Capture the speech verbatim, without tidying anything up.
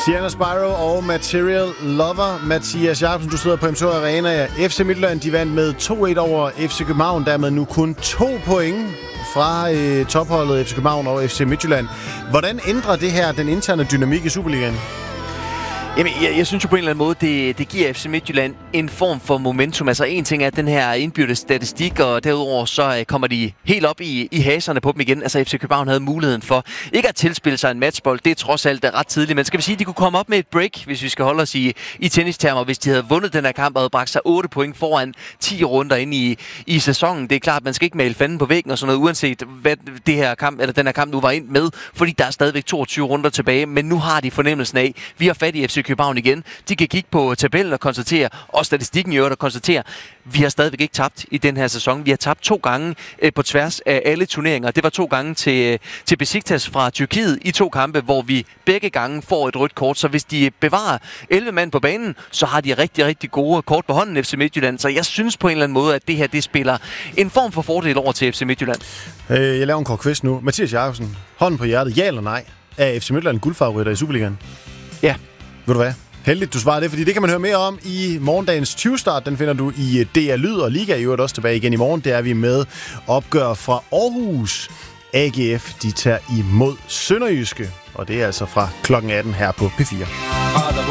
Sienna Spyro og Material Lover. Mathias Jacobsen, du sidder på M to Arena. F C Midtjylland, de vandt med to et over F C København. Dermed nu kun to point fra øh, topholdet F C København og F C Midtjylland. Hvordan ændrer det her den interne dynamik i Superligaen? Jamen, jeg, jeg synes jo på en eller anden måde, det, det giver F C Midtjylland en form for momentum. Altså en ting er den her indbyrdes statistik, og derudover så kommer de helt op i, i haserne på dem igen. Altså F C København havde muligheden for ikke at tilspille sig en matchbold. Det er trods alt ret tidligt. Men skal vi sige, at de kunne komme op med et break, hvis vi skal holde os i, i tennistermer, hvis de havde vundet den her kamp og havde bragt sig otte point foran ti runder ind i, i sæsonen. Det er klart, at man skal ikke male fanden på væggen og sådan noget, uanset hvad det her kamp, eller den her kamp nu var ind med, fordi der er stadigvæk toogtyve runder tilbage. Men nu har de fornemmelsen af, vi har fat i F C København igen. De kan kigge på tabellen og konstatere, og statistikken i øvrigt og konstatere, vi har stadigvæk ikke tabt i den her sæson. Vi har tabt to gange øh, på tværs af alle turneringer. Det var to gange til, øh, til Besiktas fra Tyrkiet i to kampe, hvor vi begge gange får et rødt kort. Så hvis de bevarer elleve mand på banen, så har de rigtig, rigtig gode kort på hånden F C Midtjylland. Så jeg synes på en eller anden måde, at det her det spiller en form for fordel over til F C Midtjylland. Øh, jeg laver en kort quiz nu. Mathias Jacobsen, hånden på hjertet, ja eller nej? Er F C Midtjylland guldfavoritter i Superligaen? Ja. Ved du hvad? Heldigt, du svarer det, fordi det kan man høre mere om i morgendagens tyve-start. Den finder du i D R Lyd og Liga i øvrigt også tilbage igen i morgen. Der er vi med opgør fra Aarhus. A G F, de tager imod Sønderjyske, og det er altså fra klokken atten her på P fire.